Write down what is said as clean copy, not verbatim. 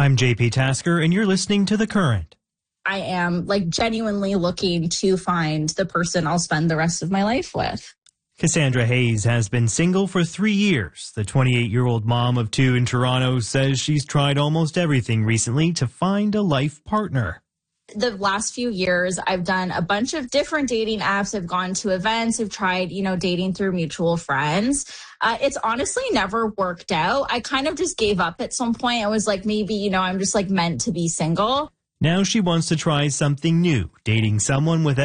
I'm JP Tasker, and you're listening to The Current. I am genuinely looking to find the person I'll spend the rest of my life with. Cassandra Hayes has been single for 3 years. The 28-year-old mom of 2 in Toronto says she's tried almost everything recently to find a life partner. The last few years, I've done a bunch of different dating apps. I've gone to events. I've tried, dating through mutual friends. It's honestly never worked out. I kind of just gave up at some point. I was like, maybe, I'm just meant to be single. Now she wants to try something new, dating someone without